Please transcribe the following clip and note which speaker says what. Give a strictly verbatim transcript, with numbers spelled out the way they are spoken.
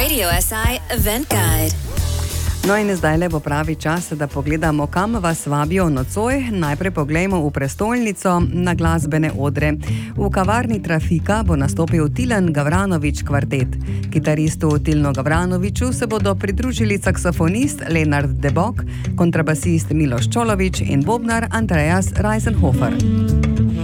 Speaker 1: Radio S I Event Guide.
Speaker 2: No in zdaj le bo pravi čas, da pogledamo, kam vas vabijo nocoj. Najprej poglejmo v prestolnico na glasbene odre. V kavarni Trafika bo nastopil Tilen Gavranović kvartet. Kitaristu Tilnu Gavranoviću se bodo pridružili saksofonist Lenart de Bok, kontrabasist Miloš Čolović in bobnar Andreas Reisenhofer.